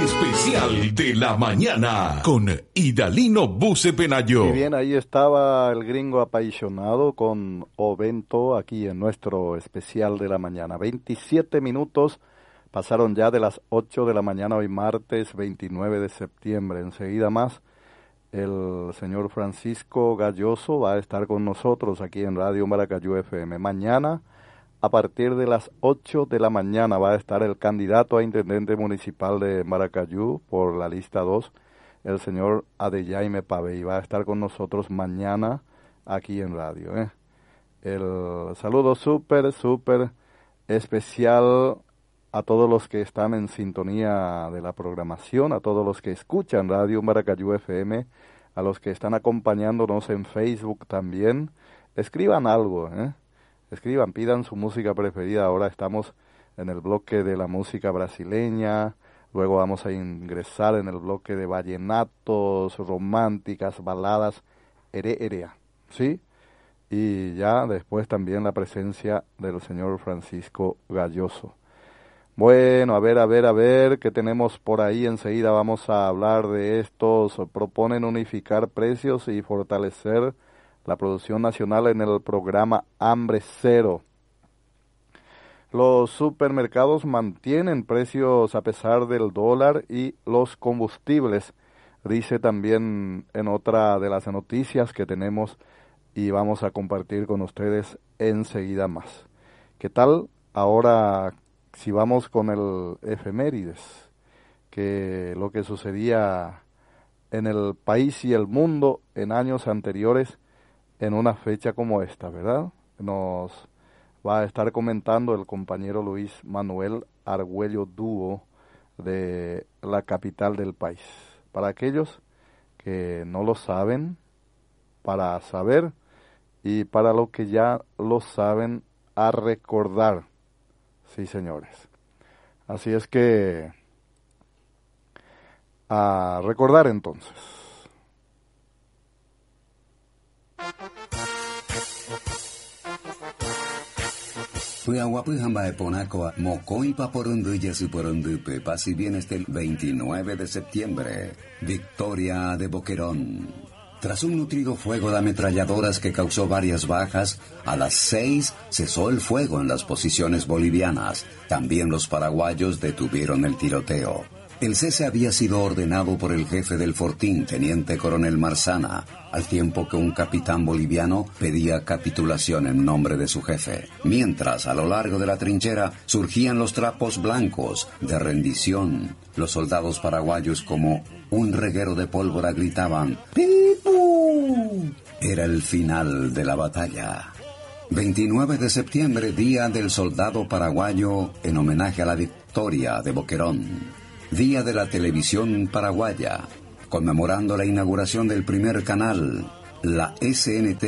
especial de la mañana con Idalino Buce Penayo. Y bien, ahí estaba el gringo apasionado con Ovento aquí en nuestro especial de la mañana. 27 minutos pasaron ya de las 8 de la mañana hoy martes 29 de septiembre. Enseguida más el señor Francisco Galloso va a estar con nosotros aquí en Radio Maracayú FM. Mañana a partir de las 8 de la mañana va a estar el candidato a intendente municipal de Maracayú por la lista 2, el señor Adeyaime Pavey. Va a estar con nosotros mañana aquí en radio. El saludo súper especial a todos los que están en sintonía de la programación, a todos los que escuchan Radio Maracayú FM, a los que están acompañándonos en Facebook también. Escriban algo, escriban, pidan su música preferida. Ahora estamos en el bloque de la música brasileña, luego vamos a ingresar en el bloque de vallenatos, románticas, baladas, erea, ¿sí? Y ya después también la presencia del señor Francisco Galloso. Bueno, a ver, ¿qué tenemos por ahí? Enseguida vamos a hablar de estos. Proponen unificar precios y fortalecer la producción nacional en el programa Hambre Cero. Los supermercados mantienen precios a pesar del dólar y los combustibles, dice también en otra de las noticias que tenemos y vamos a compartir con ustedes enseguida más. ¿Qué tal? Ahora, si vamos con el efemérides, que lo que sucedía en el país y el mundo en años anteriores, en una fecha como esta, ¿verdad? Nos va a estar comentando el compañero Luis Manuel Argüello Dúo de la capital del país. Para aquellos que no lo saben, para saber, y para los que ya lo saben, a recordar. Sí, señores. Así es que a recordar entonces. Paz y bienestar el 29 de septiembre. Victoria de Boquerón. Tras un nutrido fuego de ametralladoras que causó varias bajas, a las 6 cesó el fuego en las posiciones bolivianas. También los paraguayos detuvieron el tiroteo. El cese había sido ordenado por el jefe del Fortín, teniente coronel Marzana, al tiempo que un capitán boliviano pedía capitulación en nombre de su jefe. Mientras, a lo largo de la trinchera, surgían los trapos blancos de rendición. Los soldados paraguayos, como un reguero de pólvora, gritaban ¡Pipu! Era el final de la batalla. 29 de septiembre, Día del Soldado Paraguayo, en homenaje a la victoria de Boquerón. Día de la Televisión Paraguaya, conmemorando la inauguración del primer canal, la SNT